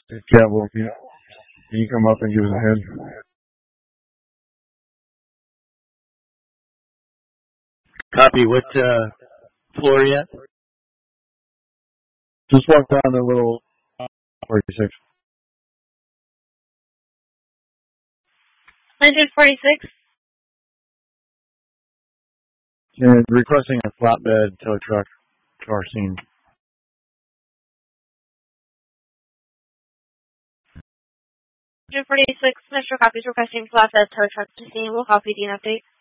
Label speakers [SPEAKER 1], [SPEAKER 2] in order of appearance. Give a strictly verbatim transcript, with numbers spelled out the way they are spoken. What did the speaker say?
[SPEAKER 1] Yeah, well, you, you come up and give us a head.
[SPEAKER 2] Copy. What uh, floor are you at?
[SPEAKER 1] Just walk down the little forty-six.
[SPEAKER 3] one forty-six.
[SPEAKER 1] And requesting a flatbed tow truck to our scene.
[SPEAKER 3] one forty-six, Metro copies requesting flatbed tow truck to scene. We'll copy the update.